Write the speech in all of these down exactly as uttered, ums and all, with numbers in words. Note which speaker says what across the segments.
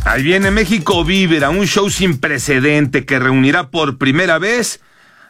Speaker 1: Ahí viene México Vibra, un show sin precedente que reunirá por primera vez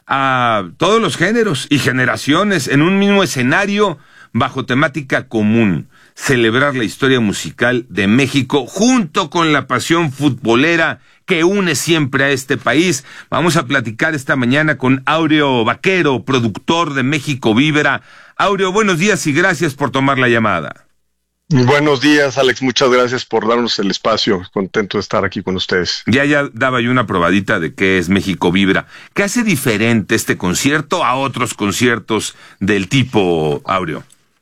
Speaker 1: a todos los géneros y generaciones en un mismo escenario bajo temática común. Celebrar la historia musical de México junto con la pasión futbolera que une siempre a este país. Vamos a platicar esta mañana con Áureo Baquero, productor de México Vibra. Áureo, buenos días y gracias por tomar la llamada.
Speaker 2: Buenos días, Alex. Muchas gracias por darnos el espacio. Contento de estar aquí con ustedes.
Speaker 1: Ya, ya daba yo una probadita de qué es México Vibra. ¿Qué hace diferente este concierto a otros conciertos del tipo, Áureo?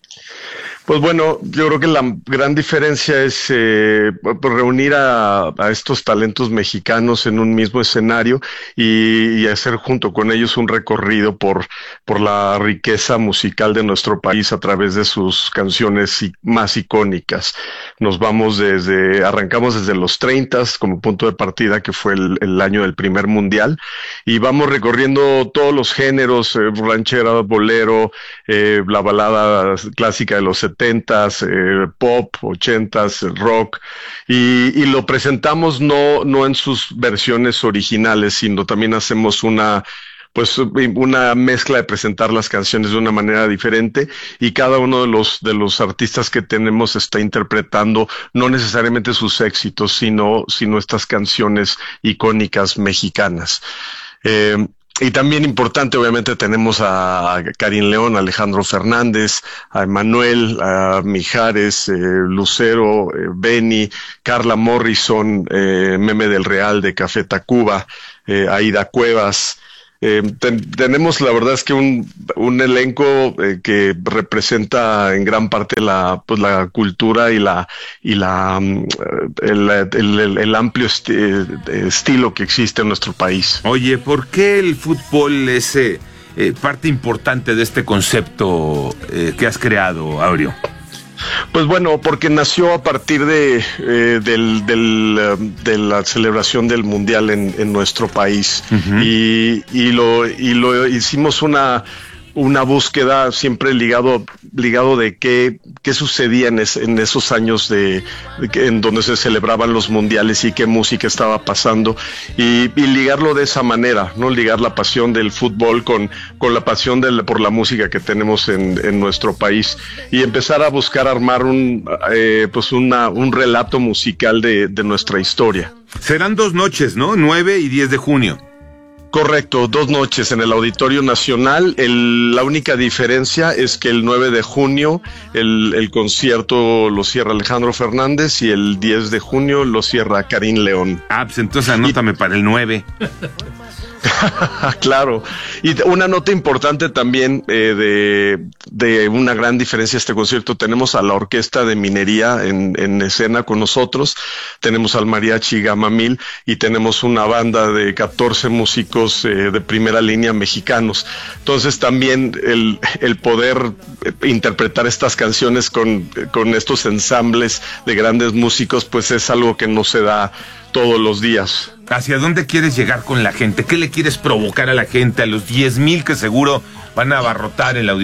Speaker 2: Pues bueno, yo creo que la gran diferencia es eh, reunir a, a estos talentos mexicanos en un mismo escenario y, y hacer junto con ellos un recorrido por, por la riqueza musical de nuestro país a través de sus canciones más icónicas. Nos vamos desde, arrancamos desde los treintas como punto de partida, que fue el, el año del primer mundial, y vamos recorriendo todos los géneros, eh, ranchera, bolero, eh, la balada clásica de los setentas, eh, pop, ochentas, rock, y, y lo presentamos no, no en sus versiones originales, sino también hacemos una pues una mezcla de presentar las canciones de una manera diferente, y cada uno de los de los artistas que tenemos está interpretando no necesariamente sus éxitos, sino, sino estas canciones icónicas mexicanas. Eh, Y también importante, obviamente, tenemos a Karin León, a Alejandro Fernández, a Emanuel, a Mijares, eh, Lucero, eh, Benny, Carla Morrison, eh, Meme del Real de Café Tacuba, eh, Aida Cuevas. Eh, ten, tenemos la verdad es que un, un elenco eh, que representa en gran parte la, pues la cultura y la, y la, el, el, el, el amplio esti estilo que existe en nuestro país.
Speaker 1: Oye, ¿por qué el fútbol es eh, eh, parte importante de este concepto eh, que has creado, Áureo?
Speaker 2: Pues bueno, porque nació a partir de, eh, del, del, uh, de la celebración del Mundial en, en nuestro país. Uh-huh. y, y, lo, y lo hicimos una, una búsqueda siempre ligado, ligado de qué, qué sucedía en, es, en esos años de, de, en donde se celebraban los mundiales y qué música estaba pasando, y, y ligarlo de esa manera, ¿no? Ligar la pasión del fútbol con, con la pasión de, por la música que tenemos en, en nuestro país, y empezar a buscar armar un, eh, pues una, un relato musical de, de nuestra historia.
Speaker 1: Serán dos noches, ¿no? nueve y diez de junio.
Speaker 2: Correcto, dos noches en el Auditorio Nacional. El, la única diferencia es que el nueve de junio el, el concierto lo cierra Alejandro Fernández y el diez de junio lo cierra Karin León.
Speaker 1: Ah, pues entonces anótame y... para el nueve.
Speaker 2: Claro, y una nota importante también eh, de, de una gran diferencia este concierto: tenemos a la Orquesta de Minería en, en escena con nosotros, tenemos al Mariachi Gama Mil y tenemos una banda de catorce músicos eh, de primera línea mexicanos. Entonces también el, el poder interpretar estas canciones con, con estos ensambles de grandes músicos, pues es algo que no se da todos los días.
Speaker 1: ¿Hacia dónde quieres llegar con la gente? ¿Qué le quieres provocar a la gente, a los diez mil que seguro van a abarrotar el auditorio?